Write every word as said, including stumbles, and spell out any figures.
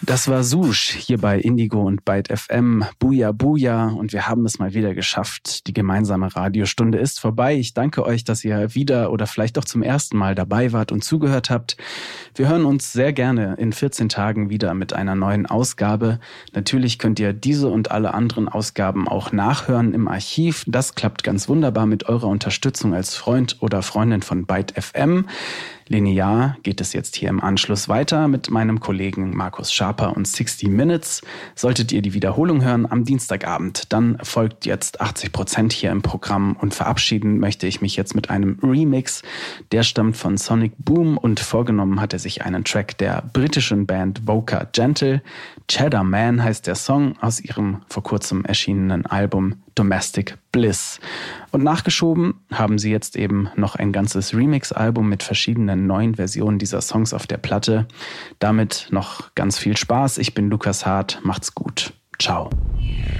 Das war Sush hier bei Indigo und Byte F M. Buja, Buja. Und wir haben es mal wieder geschafft. Die gemeinsame Radiostunde ist vorbei. Ich danke euch, dass ihr wieder oder vielleicht auch zum ersten Mal dabei wart und zugehört habt. Wir hören uns sehr gerne in vierzehn Tagen wieder mit einer neuen Ausgabe. Natürlich könnt ihr diese und alle anderen Ausgaben auch nachhören im Archiv. Das klappt ganz wunderbar mit eurer Unterstützung als Freund oder Freundin von Byte F M. Linear geht es jetzt hier im Anschluss weiter mit meinem Kollegen Markus Schaper und sixty Minutes. Solltet ihr die Wiederholung hören am Dienstagabend, dann folgt jetzt achtzig Prozent hier im Programm und verabschieden möchte ich mich jetzt mit einem Remix. Der stammt von Sonic Boom und vorgenommen hat er sich einen Track der britischen Band Voca Gentle. Cheddar Man heißt der Song aus ihrem vor kurzem erschienenen Album Domestic Bliss. Und nachgeschoben haben sie jetzt eben noch ein ganzes Remix-Album mit verschiedenen neuen Versionen dieser Songs auf der Platte. Damit noch ganz viel Spaß. Ich bin Lukas Hart. Macht's gut. Ciao.